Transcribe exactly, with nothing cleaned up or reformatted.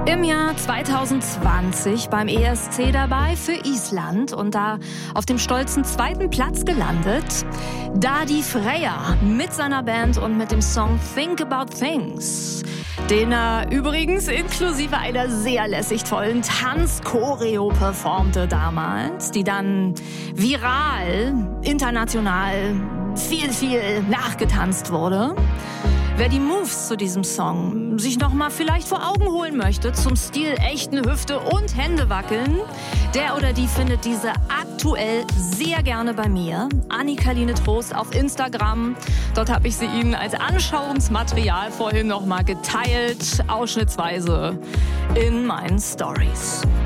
Im Jahr zweitausendzwanzig beim E S C dabei für Island und da auf dem stolzen zweiten Platz gelandet. Dadi Freyr mit seiner Band und mit dem Song Think About Things, den er übrigens inklusive einer sehr lässig tollen Tanzchoreo performte damals, die dann viral, international viel, viel nachgetanzt wurde. Wer die Moves zu diesem Song sich nochmal vielleicht vor Augen holen möchte, zum Stil echten Hüfte und Hände wackeln, der oder die findet diese aktuell sehr gerne bei mir. Annika-Line Trost auf Instagram. Dort habe ich sie Ihnen als Anschauungsmaterial vorhin nochmal geteilt, ausschnittsweise in meinen Stories.